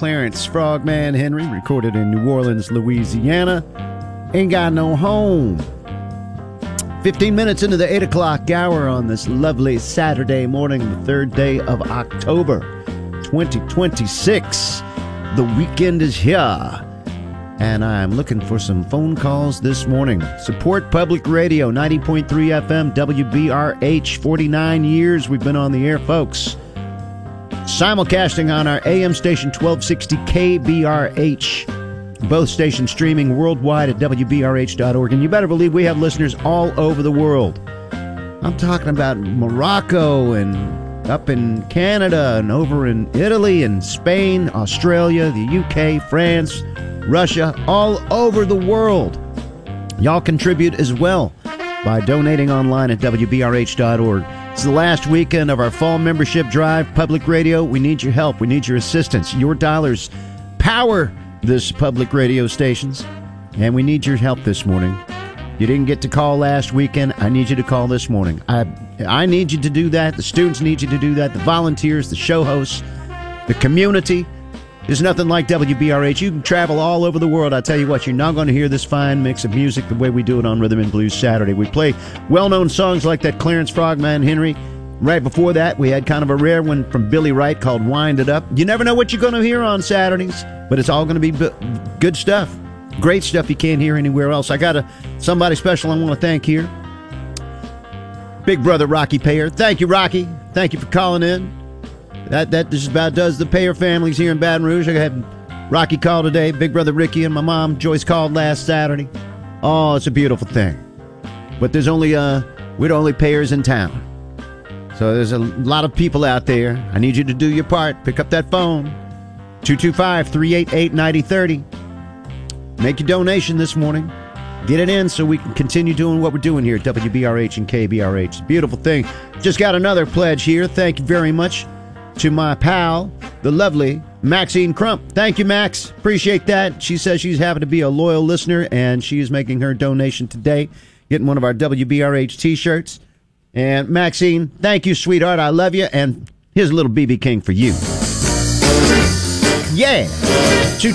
Clarence Frogman Henry, recorded in New Orleans, Louisiana. Ain't Got No Home. 15 minutes into the 8 o'clock hour on this lovely Saturday morning, the 3rd day of October, 2026. The weekend is here, and I'm looking for some phone calls this morning. Support Public Radio, 90.3 FM, WBRH, 49 years we've been on the air, folks. Simulcasting on our AM station, 1260 KBRH. Both stations streaming worldwide at WBRH.org. And you better believe we have listeners all over the world. I'm talking about Morocco and up in Canada and over in Italy and Spain, Australia, the UK, France, Russia, all over the world. Y'all contribute as well by donating online at WBRH.org. It's the last weekend of our fall membership drive. Public Radio, we need your help. We need your assistance. Your dollars power this public radio stations, and we need your help this morning. You didn't get to call last weekend. I need you to call this morning. I need you to do that. The students need you to do that. The volunteers, the show hosts, the community. There's nothing like WBRH. You can travel all over the world. I tell you what, you're not going to hear this fine mix of music the way we do it on Rhythm and Blues Saturday. We play well-known songs like that Clarence Frogman Henry. Right before that, we had kind of a rare one from Billy Wright called Wind It Up. You never know what you're going to hear on Saturdays, but it's all going to be good stuff. Great stuff you can't hear anywhere else. I got somebody special I want to thank here. Big brother Rocky Payer. Thank you, Rocky. Thank you for calling in. That just about does the Payer families here in Baton Rouge. I had Rocky call today. Big brother Ricky and my mom Joyce called last Saturday. Oh, it's a beautiful thing. But there's only we're the only Payers in town. So there's a lot of people out there. I need you to do your part. Pick up that phone. 225-388-9030. Make your donation this morning. Get it in so we can continue doing what we're doing here at WBRH and KBRH. It's a beautiful thing. Just got another pledge here. Thank you very much to my pal, the lovely Maxine Crump. Thank you, Max. Appreciate that. She says she's happy to be a loyal listener, and she is making her donation today, getting one of our WBRH T-shirts. And Maxine, thank you, sweetheart. I love you. And here's a little BB King for you. Yeah.